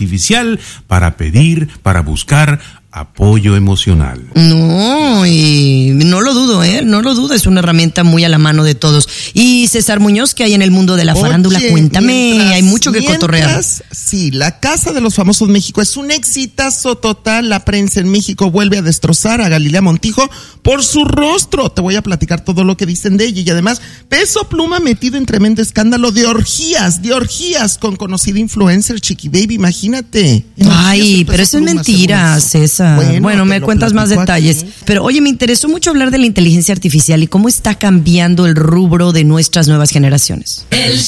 artificial para pedir, para buscar apoyo emocional. No, y no lo dudo, no lo dudo, es una herramienta muy a la mano de todos. Y César Muñoz, ¿qué hay en el mundo de la farándula? Cuéntame, hay mucho que cotorrear. Sí, La Casa de los Famosos México es un exitazo total. La prensa en México vuelve a destrozar a Galilea Montijo por su rostro. Te voy a platicar todo lo que dicen de ella. Y además, Peso Pluma metido en tremendo escándalo de orgías con conocida influencer Chiqui Baby, imagínate. Ay, pero eso es mentira, César. Bueno, me cuentas más detalles. Aquí. Pero oye, me interesó mucho hablar de la inteligencia artificial y cómo está cambiando el rubro de nuestras nuevas generaciones.